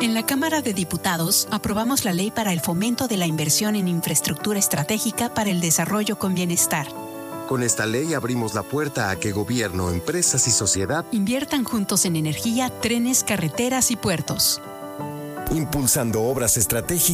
En la Cámara de Diputados aprobamos la Ley para el Fomento de la Inversión en Infraestructura Estratégica para el Desarrollo con Bienestar. Con esta ley abrimos la puerta a que gobierno, empresas y sociedad inviertan juntos en energía, trenes, carreteras y puertos. Impulsando obras estratégicas